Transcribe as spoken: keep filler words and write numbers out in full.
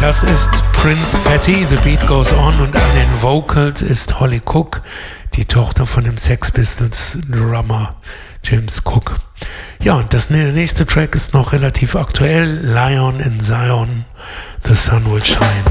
Das ist Prince Fatty, The Beat Goes On, und an den Vocals ist Holly Cook, die Tochter von dem Sex Pistols Drummer James Cook. Ja, und das nächste Track ist noch relativ aktuell, Lion in Zion, The Sun Will Shine.